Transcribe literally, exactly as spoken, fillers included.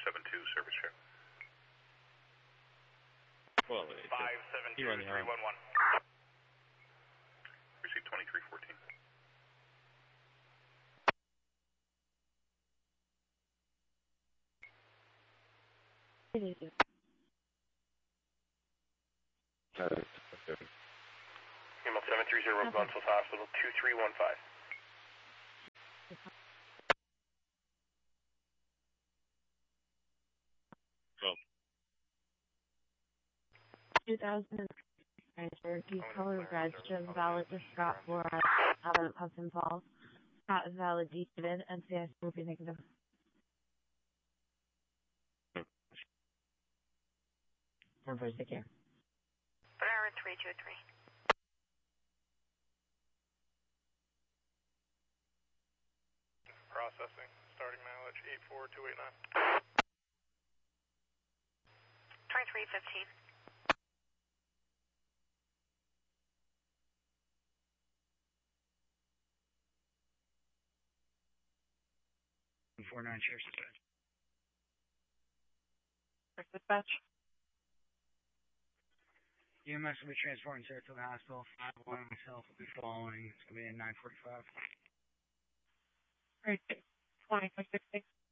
seven two, service share. Well, it's five seven two, three one one. Receive twenty-three fourteen. Email seven three zero, Glenville Hospital, two three one five. Well, two thousand transfer, Keith Color Red, Jim valid to Scott Flores, out of Hudson Falls. Scott is validated, and C S will be negative. Reverse the care. Broward three two three. Processing, starting mileage eight four two eight nine. twenty-three fifteen. four nine, share dispatch. Dispatch. E M S will be transporting Saratoga Hospital. five one myself will be following. It's going to be at nine forty-five. Great. twenty-five sixty.